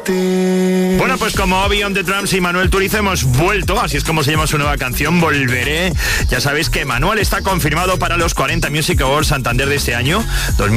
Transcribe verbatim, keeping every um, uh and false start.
Bueno, pues como Obi on the Drums y Manuel Turizo hemos vuelto, así es como se llama su nueva canción, Volveré. Ya sabéis que Manuel está confirmado para los cuarenta Music Awards Santander de este año.